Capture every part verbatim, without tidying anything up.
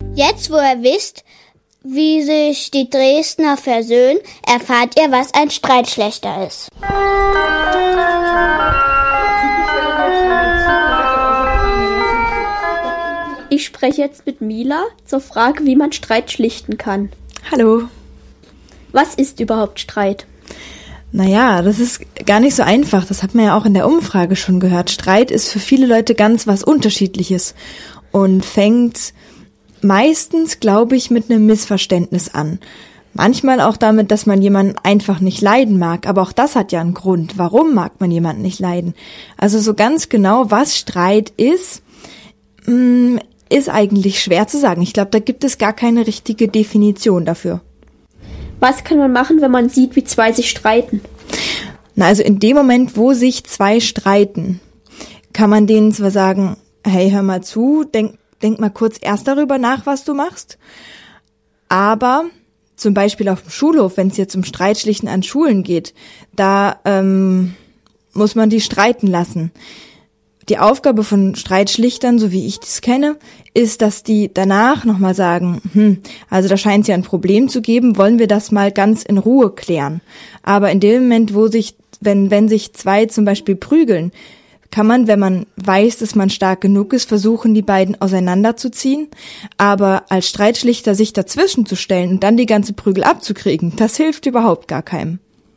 Jetzt, wo ihr wisst, wie sich die Dresdner versöhnen, erfahrt ihr, was ein Streitschlächter ist. Ich spreche jetzt mit Mila zur Frage, wie man Streit schlichten kann. Hallo. Was ist überhaupt Streit? Naja, das ist gar nicht so einfach. Das hat man ja auch in der Umfrage schon gehört. Streit ist für viele Leute ganz was Unterschiedliches und fängt meistens, glaube ich, mit einem Missverständnis an. Manchmal auch damit, dass man jemanden einfach nicht leiden mag. Aber auch das hat ja einen Grund. Warum mag man jemanden nicht leiden? Also so ganz genau, was Streit ist, ist eigentlich schwer zu sagen. Ich glaube, da gibt es gar keine richtige Definition dafür. Was kann man machen, wenn man sieht, wie zwei sich streiten? Na, also in dem Moment, wo sich zwei streiten, kann man denen zwar sagen, hey, hör mal zu, denk, denk mal kurz erst darüber nach, was du machst. Aber zum Beispiel auf dem Schulhof, wenn es jetzt um Streitschlichten an Schulen geht, da ähm, muss man die streiten lassen. Die Aufgabe von Streitschlichtern, so wie ich das kenne, ist, dass die danach nochmal sagen, hm, also da scheint es ja ein Problem zu geben, wollen wir das mal ganz in Ruhe klären. Aber in dem Moment, wo sich, wenn, wenn sich zwei zum Beispiel prügeln, kann man, wenn man weiß, dass man stark genug ist, versuchen, die beiden auseinanderzuziehen. Aber als Streitschlichter sich dazwischen zu stellen und dann die ganze Prügel abzukriegen, das hilft überhaupt gar keinem.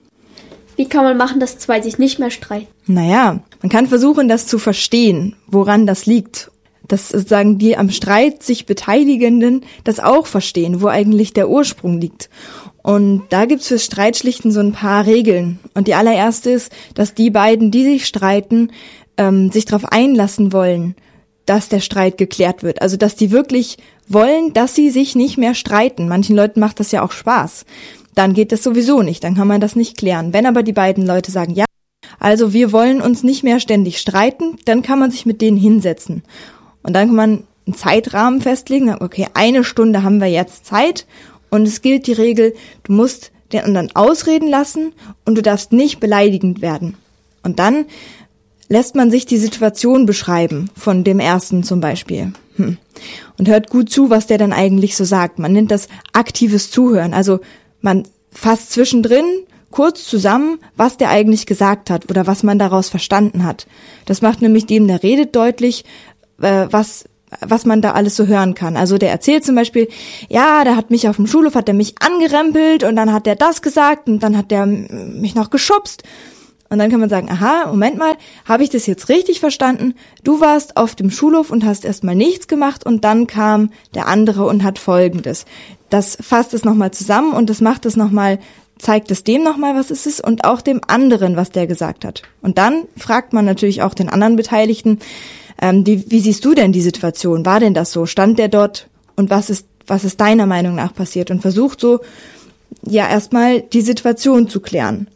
Wie kann man machen, dass zwei sich nicht mehr streiten? Naja, man kann versuchen, das zu verstehen, woran das liegt. Dass sozusagen die am Streit sich Beteiligenden das auch verstehen, wo eigentlich der Ursprung liegt. Und da gibt's fürs Streitschlichten so ein paar Regeln. Und die allererste ist, dass die beiden, die sich streiten, ähm, sich darauf einlassen wollen, dass der Streit geklärt wird. Also dass die wirklich wollen, dass sie sich nicht mehr streiten. Manchen Leuten macht das ja auch Spaß. Dann geht das sowieso nicht, dann kann man das nicht klären. Wenn aber die beiden Leute sagen, ja, also wir wollen uns nicht mehr ständig streiten, dann kann man sich mit denen hinsetzen. Und dann kann man einen Zeitrahmen festlegen, okay, eine Stunde haben wir jetzt Zeit und es gilt die Regel, du musst den anderen ausreden lassen und du darfst nicht beleidigend werden. Und dann lässt man sich die Situation beschreiben, von dem ersten zum Beispiel. Hm. Und hört gut zu, was der dann eigentlich so sagt. Man nennt das aktives Zuhören, also man fasst zwischendrin kurz zusammen, was der eigentlich gesagt hat oder was man daraus verstanden hat. Das macht nämlich dem, der redet, deutlich, äh, was was man da alles so hören kann. Also der erzählt zum Beispiel, ja, der hat mich auf dem Schulhof, hat der mich angerempelt und dann hat der das gesagt und dann hat der mich noch geschubst. Und dann kann man sagen, aha, Moment mal, habe ich das jetzt richtig verstanden? Du warst auf dem Schulhof und hast erstmal nichts gemacht und dann kam der andere und hat Folgendes. Das fasst es nochmal zusammen und das macht es nochmal, zeigt es dem nochmal, was es ist und auch dem anderen, was der gesagt hat. Und dann fragt man natürlich auch den anderen Beteiligten, ähm, die, wie siehst du denn die Situation? War denn das so? Stand der dort? Und was ist, was ist deiner Meinung nach passiert? Und versucht so, ja, erstmal die Situation zu klären.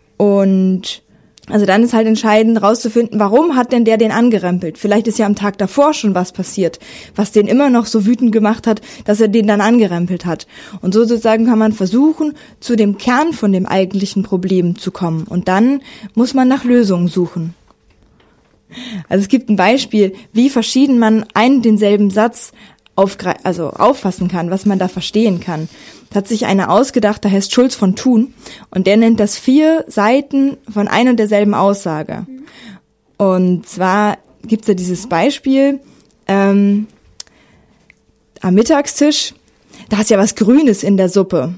Und also dann ist halt entscheidend rauszufinden, warum hat denn der den angerempelt? Vielleicht ist ja am Tag davor schon was passiert, was den immer noch so wütend gemacht hat, dass er den dann angerempelt hat. Und so sozusagen kann man versuchen, zu dem Kern von dem eigentlichen Problem zu kommen. Und dann muss man nach Lösungen suchen. Also es gibt ein Beispiel, wie verschieden man einen und denselben Satz aufgre- also auffassen kann, was man da verstehen kann. Da hat sich einer ausgedacht, der heißt Schulz von Thun und der nennt das vier Seiten von ein und derselben Aussage. Und zwar gibt's da dieses Beispiel, ähm, am Mittagstisch, da ist ja was Grünes in der Suppe,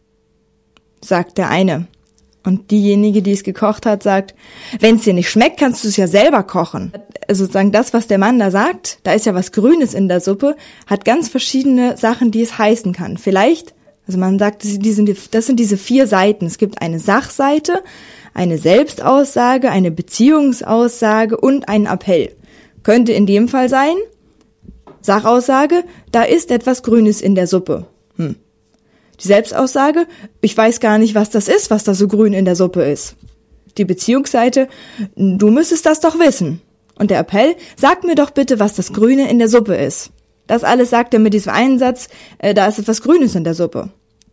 sagt der eine. Und diejenige, die es gekocht hat, sagt, wenn es dir nicht schmeckt, kannst du es ja selber kochen. Also sozusagen das, was der Mann da sagt, da ist ja was Grünes in der Suppe, hat ganz verschiedene Sachen, die es heißen kann. Vielleicht, also man sagt, das sind, das sind diese vier Seiten. Es gibt eine Sachseite, eine Selbstaussage, eine Beziehungsaussage und einen Appell. Könnte in dem Fall sein, Sachaussage, da ist etwas Grünes in der Suppe. Hm. Die Selbstaussage, ich weiß gar nicht, was das ist, was da so grün in der Suppe ist. Die Beziehungsseite, du müsstest das doch wissen. Und der Appell, sag mir doch bitte, was das Grüne in der Suppe ist. Das alles sagt er mit diesem einen Satz, äh, da ist etwas Grünes in der Suppe.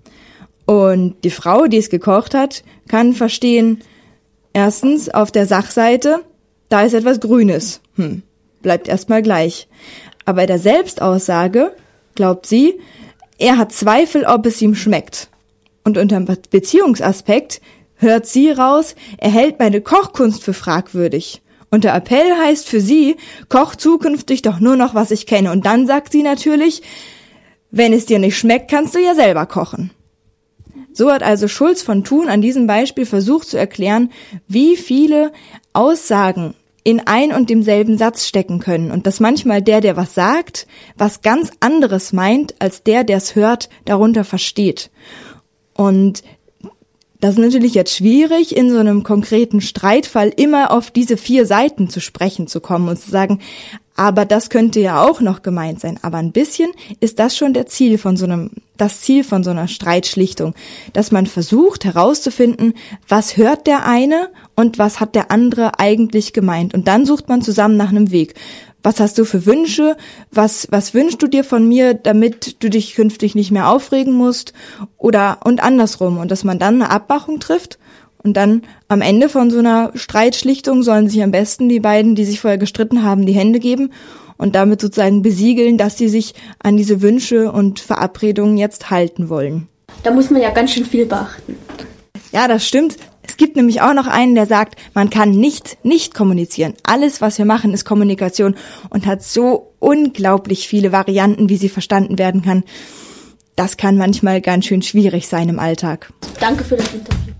Und die Frau, die es gekocht hat, kann verstehen, erstens, auf der Sachseite, da ist etwas Grünes. Hm, bleibt erstmal gleich. Aber bei der Selbstaussage glaubt sie, er hat Zweifel, ob es ihm schmeckt. Und unter dem Beziehungsaspekt hört sie raus, er hält meine Kochkunst für fragwürdig. Und der Appell heißt für sie, koch zukünftig doch nur noch, was ich kenne. Und dann sagt sie natürlich, wenn es dir nicht schmeckt, kannst du ja selber kochen. So hat also Schulz von Thun an diesem Beispiel versucht zu erklären, wie viele Aussagen in ein und demselben Satz stecken können und dass manchmal der, der was sagt, was ganz anderes meint, als der, der es hört, darunter versteht. Und das ist natürlich jetzt schwierig, in so einem konkreten Streitfall immer auf diese vier Seiten zu sprechen zu kommen und zu sagen, aber das könnte ja auch noch gemeint sein. Aber ein bisschen ist das schon der Ziel von so einem, das Ziel von so einer Streitschlichtung, dass man versucht herauszufinden, was hört der eine und was hat der andere eigentlich gemeint. Und dann sucht man zusammen nach einem Weg. Was hast du für Wünsche? Was, was wünschst du dir von mir, damit du dich künftig nicht mehr aufregen musst? Oder, und andersrum. Und dass man dann eine Abmachung trifft. Und dann am Ende von so einer Streitschlichtung sollen sich am besten die beiden, die sich vorher gestritten haben, die Hände geben und damit sozusagen besiegeln, dass sie sich an diese Wünsche und Verabredungen jetzt halten wollen. Da muss man ja ganz schön viel beachten. Ja, das stimmt. Es gibt nämlich auch noch einen, der sagt, man kann nicht, nicht kommunizieren. Alles, was wir machen, ist Kommunikation und hat so unglaublich viele Varianten, wie sie verstanden werden kann. Das kann manchmal ganz schön schwierig sein im Alltag. Danke für das Interview.